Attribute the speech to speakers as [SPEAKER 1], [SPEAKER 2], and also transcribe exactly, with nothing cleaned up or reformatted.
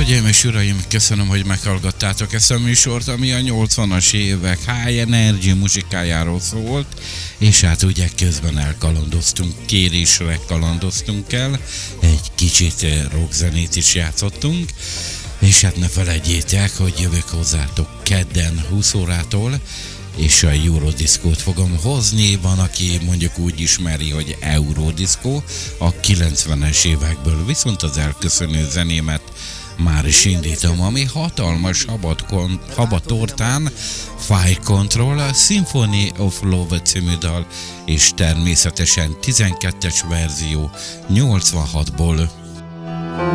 [SPEAKER 1] Hölgyeim és uraim, köszönöm, hogy meghallgattátok ezt a műsort, ami a nyolcvanas évek high energy muzsikájáról szólt, és hát ugye közben elkalandoztunk, kérésre kalandoztunk el, egy kicsit rockzenét is játszottunk, és hát ne felejtjétek, hogy jövök hozzátok kedden húsz órától, és a Eurodiscót fogom hozni. Van, aki mondjuk úgy ismeri, hogy Eurodisco a kilencvenes évekből, viszont az elköszönő zenémet már is indítom, ami hatalmas habatortán Fire Control, a Symphony of Love című dal, és természetesen tizenkettes verzió nyolcvanhatból